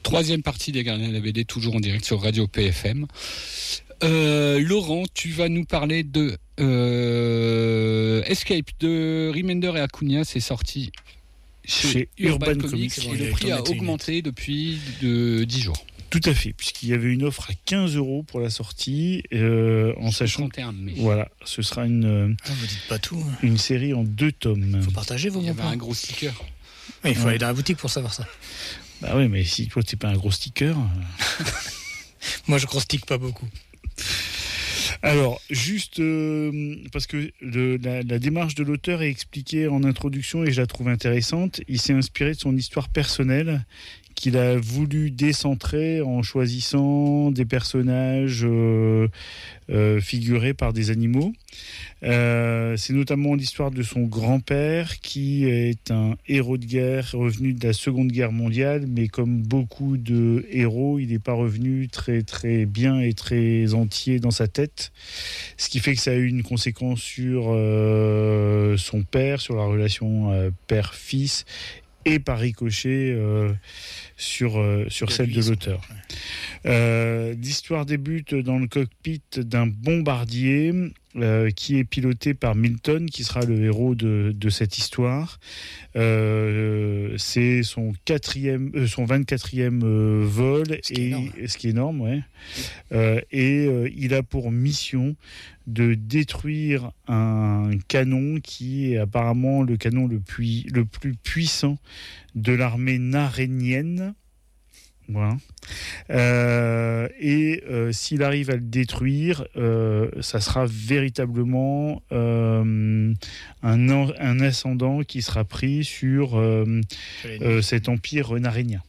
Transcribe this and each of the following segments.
Troisième partie des Gardiens de la BD, toujours en direct sur Radio PFM. Laurent, tu vas nous parler de Escape de Remender et Acuna. C'est sorti chez Urban Comics et le prix a augmenté depuis 10 jours. Tout à fait, puisqu'il y avait une offre à 15 € pour la sortie, en sachant 31 mai. Voilà, ce sera une. Vous dites pas tout. Une série en 2 tomes. Faut partager vos. Il y avait un gros sticker. Oui, il faut aller dans la boutique pour savoir ça. Bah oui, mais si toi t'es pas un gros sticker. Moi, je croustique pas beaucoup. Alors, juste parce que la démarche de l'auteur est expliquée en introduction et je la trouve intéressante. Il s'est inspiré de son histoire personnelle qu'il a voulu décentrer en choisissant des personnages figurés par des animaux. C'est notamment l'histoire de son grand-père qui est un héros de guerre revenu de la Seconde Guerre mondiale, mais comme beaucoup de héros, il n'est pas revenu très très bien et très entier dans sa tête, ce qui fait que ça a eu une conséquence sur son père, sur la relation père-fils et par ricochet sur celle de l'auteur. L'histoire débute dans le cockpit d'un bombardier qui est piloté par Milton, qui sera le héros de cette histoire. C'est son 24e vol, ce qui est énorme, ouais. Il a pour mission de détruire un canon qui est apparemment le canon le plus puissant de l'armée narénienne. Voilà. S'il arrive à le détruire, ça sera véritablement un ascendant qui sera pris sur cet empire narénien.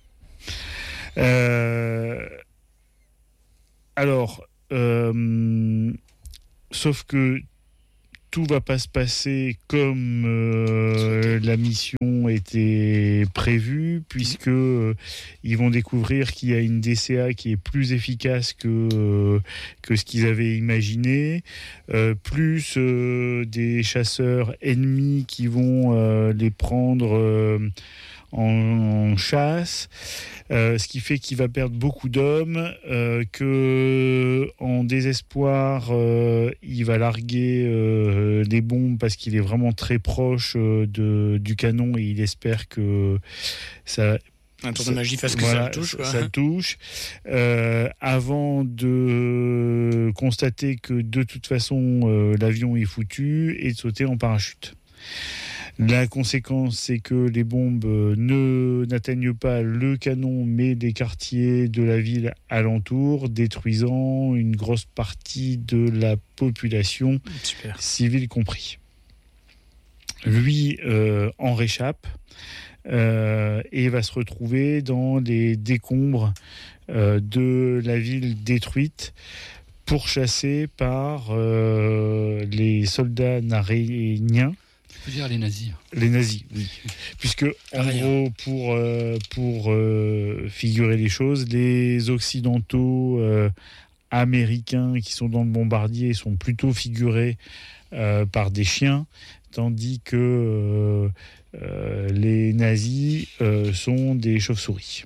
Sauf que tout va pas se passer comme la mission était prévue, puisque ils vont découvrir qu'il y a une DCA qui est plus efficace que ce qu'ils avaient imaginé, plus des chasseurs ennemis qui vont les prendre en chasse, ce qui fait qu'il va perdre beaucoup d'hommes, que en désespoir il va larguer des bombes parce qu'il est vraiment très proche du canon et il espère que ça un tour de magie fasse que ça le touche, quoi. Ça le touche, avant de constater que de toute façon l'avion est foutu et de sauter en parachute. La conséquence, c'est que les bombes n'atteignent pas le canon, mais des quartiers de la ville alentour, détruisant une grosse partie de la population, civile compris. Lui en réchappe et va se retrouver dans les décombres de la ville détruite, pourchassé par les soldats naréniens. Je veux dire les nazis. Les nazis, oui. Puisque, en gros, pour figurer les choses, les Occidentaux américains qui sont dans le bombardier sont plutôt figurés par des chiens, tandis que les nazis sont des chauves-souris.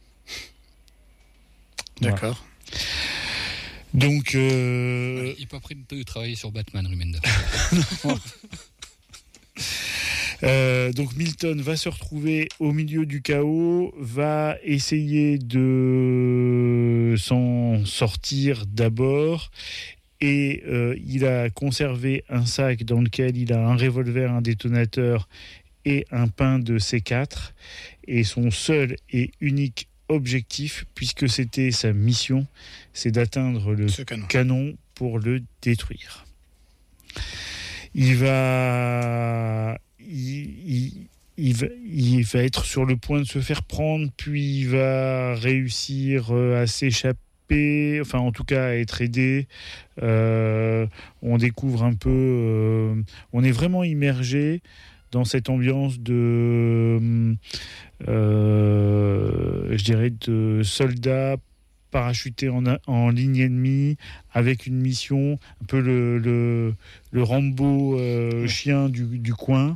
D'accord. Voilà. Donc... il n'est pas prêt de travailler sur Batman, Remender. Donc Milton va se retrouver au milieu du chaos, va essayer de s'en sortir d'abord, et il a conservé un sac dans lequel il a un revolver, un détonateur et un pain de C4, et son seul et unique objectif, puisque c'était sa mission, c'est d'atteindre le canon pour le détruire. Il va être sur le point de se faire prendre, puis il va réussir à s'échapper, enfin en tout cas à être aidé. On découvre un peu, on est vraiment immergé dans cette ambiance de, je dirais, de soldats parachutés en ligne ennemie, avec une mission, un peu le Rambo chien du coin,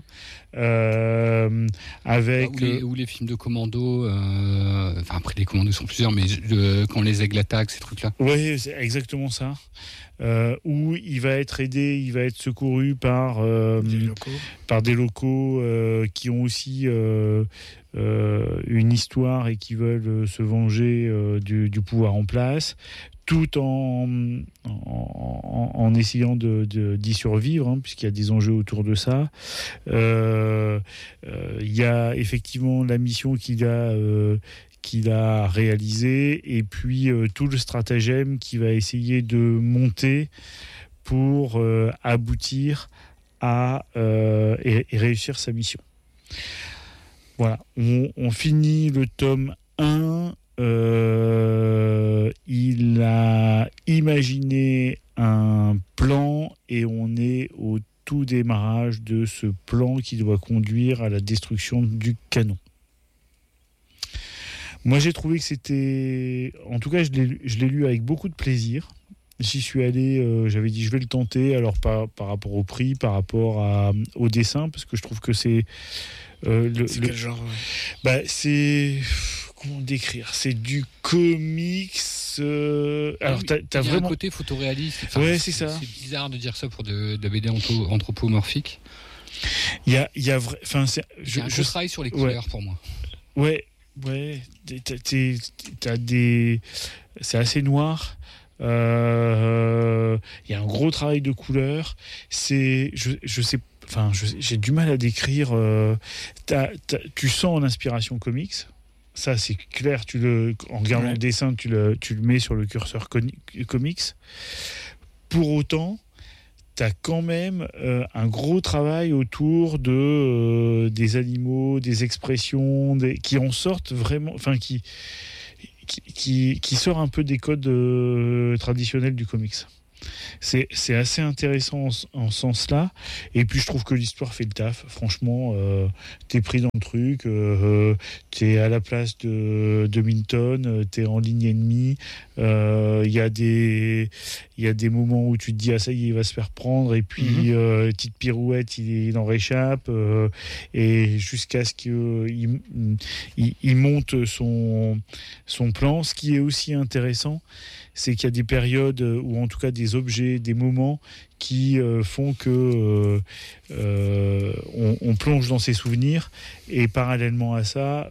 avec ou les films de commando. Après les commandos sont plusieurs, mais quand les aigles attaquent, ces trucs-là. Oui, c'est exactement ça. Où il va être aidé, il va être secouru par des locaux qui ont aussi une histoire et qui veulent se venger du pouvoir en place, tout en essayant d'y survivre, puisqu'il y a des enjeux autour de ça. Il y a effectivement la mission qu'il a réalisé, et puis tout le stratagème qu'il va essayer de monter pour aboutir à et réussir sa mission. Voilà, on finit le tome 1. Il a imaginé un plan et on est au tout démarrage de ce plan qui doit conduire à la destruction du canon. Moi, j'ai trouvé que c'était... En tout cas, je l'ai lu avec beaucoup de plaisir. J'y suis allé, j'avais dit je vais le tenter, alors par rapport au prix, par rapport au dessin, parce que je trouve que c'est... c'est quel genre c'est... Comment décrire ? C'est du comics... Alors, t'as vraiment... un côté photoréaliste. Ouais, c'est ça. C'est bizarre de dire ça pour de la BD anthropomorphique. Il y a un gros travail sur les couleurs, pour moi. Ouais, t'as des... C'est assez noir. Il y a un gros travail de couleurs. C'est... Je sais... j'ai du mal à décrire. Tu sens l'inspiration comics. Ça, c'est clair. En regardant le dessin, tu le mets sur le curseur comics. Pour autant, tu as quand même un gros travail autour des animaux, des expressions, qui en sortent vraiment... qui sort un peu des codes traditionnels du comics. C'est assez intéressant en ce sens-là. Et puis je trouve que l'histoire fait le taf. Franchement, t'es pris dans le truc, t'es à la place de Minton, t'es en ligne ennemie. Il y a des moments où tu te dis ah ça y est, il va se faire prendre, et puis petite pirouette, il en réchappe, et jusqu'à ce qu'il monte son plan. Ce qui est aussi intéressant, c'est qu'il y a des périodes, ou en tout cas des objets, des moments qui font que on plonge dans ses souvenirs, et parallèlement à ça,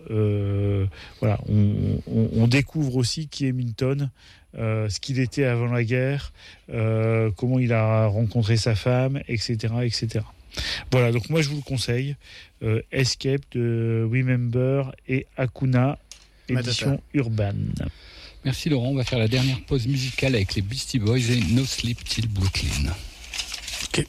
on découvre aussi qui est Minton, ce qu'il était avant la guerre, comment il a rencontré sa femme, etc., etc. Voilà, donc moi je vous le conseille, Escape de Remember et Hakuna, édition Urban. Merci Laurent, on va faire la dernière pause musicale avec les Beastie Boys et No Sleep Till Brooklyn. Ok.